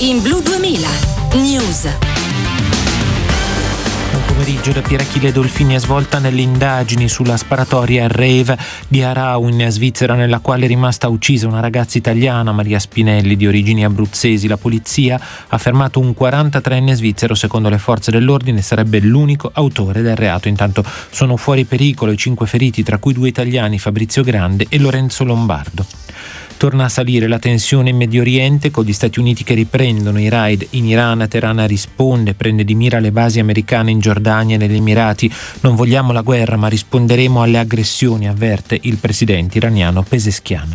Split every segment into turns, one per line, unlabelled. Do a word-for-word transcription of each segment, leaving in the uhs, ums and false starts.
in Blu duemila News.
Buon pomeriggio da Pier Achille Dolfini. È svolta nelle indagini sulla sparatoria al rave di Arau in Svizzera, nella quale è rimasta uccisa una ragazza italiana, Maria Spinelli, di origini abruzzesi. La polizia ha fermato un quarantatreenne svizzero. Secondo le forze dell'ordine sarebbe l'unico autore del reato. Intanto sono fuori pericolo i cinque feriti, tra cui due italiani, Fabrizio Grande e Lorenzo Lombardo. Torna a salire la tensione in Medio Oriente, con gli Stati Uniti che riprendono i raid in Iran. Teheran risponde, prende di mira le basi americane in Giordania e negli Emirati. Non vogliamo la guerra, ma risponderemo alle aggressioni, avverte il presidente iraniano Pezeshkian.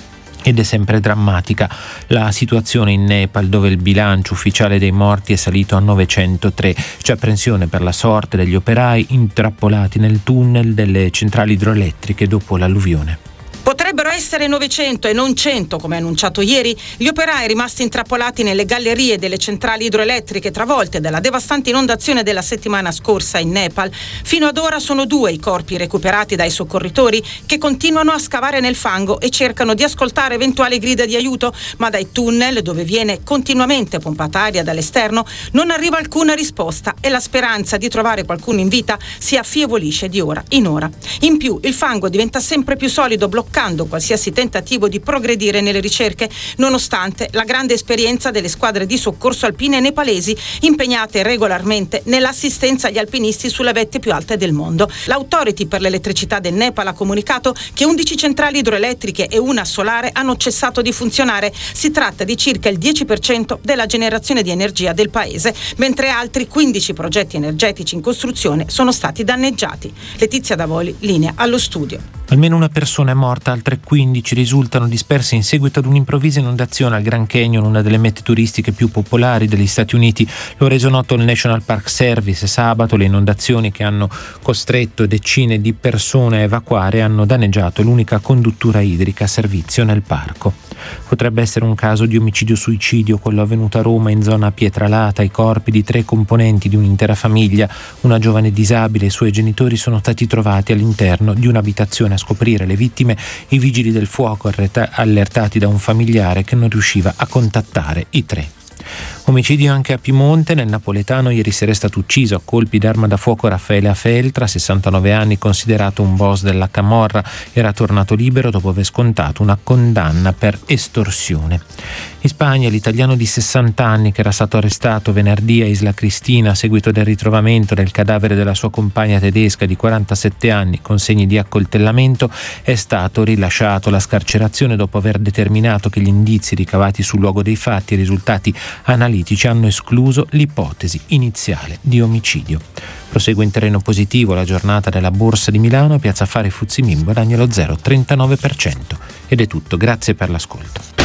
Ed è sempre drammatica la situazione in Nepal, dove il bilancio ufficiale dei morti è salito a novecentotre. C'è apprensione per la sorte degli operai intrappolati nel tunnel delle centrali idroelettriche dopo l'alluvione.
Potrebbero essere novecento e non cento, come annunciato ieri, gli operai rimasti intrappolati nelle gallerie delle centrali idroelettriche travolte dalla devastante inondazione della settimana scorsa in Nepal. Fino ad ora sono due i corpi recuperati dai soccorritori, che continuano a scavare nel fango e cercano di ascoltare eventuali grida di aiuto, ma dai tunnel, dove viene continuamente pompata aria dall'esterno, non arriva alcuna risposta e la speranza di trovare qualcuno in vita si affievolisce di ora in ora. In più, il fango diventa sempre più solido, bloccando qualsiasi tentativo di progredire nelle ricerche, nonostante la grande esperienza delle squadre di soccorso alpine nepalesi impegnate regolarmente nell'assistenza agli alpinisti sulle vette più alte del mondo. L'Authority per l'elettricità del Nepal ha comunicato che undici centrali idroelettriche e una solare hanno cessato di funzionare. Si tratta di circa il dieci per cento della generazione di energia del paese, mentre altri quindici progetti energetici in costruzione sono stati danneggiati. Letizia Davoli, linea allo studio.
Almeno una persona è morta, altre quindici risultano disperse in seguito ad un'improvvisa inondazione al Grand Canyon, una delle mete turistiche più popolari degli Stati Uniti. Lo ha reso noto il National Park Service sabato. Le inondazioni, che hanno costretto decine di persone a evacuare, hanno danneggiato l'unica conduttura idrica a servizio nel parco. Potrebbe essere un caso di omicidio-suicidio quello avvenuto a Roma, in zona Pietralata. I corpi di tre componenti di un'intera famiglia, una giovane disabile e i suoi genitori, sono stati trovati all'interno di un'abitazione. A scoprire le vittime i vigili del fuoco, allertati da un familiare che non riusciva a contattare i tre. Omicidio anche a Piemonte. Nel napoletano ieri sera è stato ucciso a colpi d'arma da fuoco Raffaele Afeltra, sessantanove anni, considerato un boss della camorra. Era tornato libero dopo aver scontato una condanna per estorsione. In Spagna l'italiano di sessanta anni, che era stato arrestato venerdì a Isla Cristina a seguito del ritrovamento del cadavere della sua compagna tedesca di quarantasette anni con segni di accoltellamento, è stato rilasciato. La scarcerazione dopo aver determinato che gli indizi ricavati sul luogo dei fatti e i risultati analitici hanno escluso l'ipotesi iniziale di omicidio. Prosegue in terreno positivo la giornata della Borsa di Milano. Piazza Affari Fuzzi Mim guadagna lo zero virgola trentanove per cento. Ed è tutto, grazie per l'ascolto.